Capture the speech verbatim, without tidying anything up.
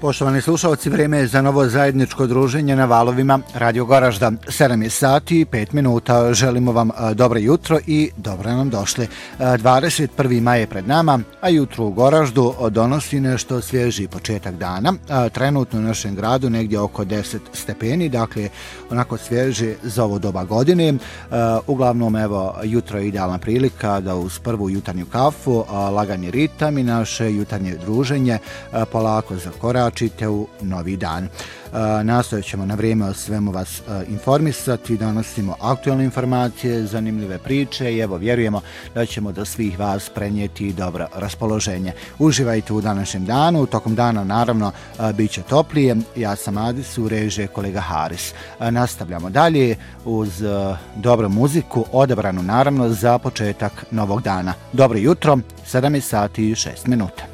Poštovani slušalci, vrijeme je za novo zajedničko druženje na valovima Radio Goražda. sedam je sati i pet minuta. Želimo vam dobro jutro i dobro nam došli. dvadeset prvi maj je pred nama, a jutro u Goraždu donosi nešto svježi početak dana. Trenutno u našem gradu negdje oko deset stepeni, dakle onako svježi za ovo doba godine. Uglavnom, evo, jutro je idealna prilika da uz prvu jutarnju kafu, lagani ritam i naše jutarnje druženje polako zakoračite u novi dan. Nastojat ćemo na vrijeme o svemu vas informisati, donosimo aktualne informacije, zanimljive priče i evo vjerujemo da ćemo do svih vas prenijeti dobro raspoloženje. Uživajte u današnjem danu, tokom dana naravno bit će toplije. Ja sam Adis, u režiji kolega Haris. Nastavljamo dalje uz dobru muziku, odabranu naravno za početak novog dana. Dobro jutro, sedam je sati i šest minuta.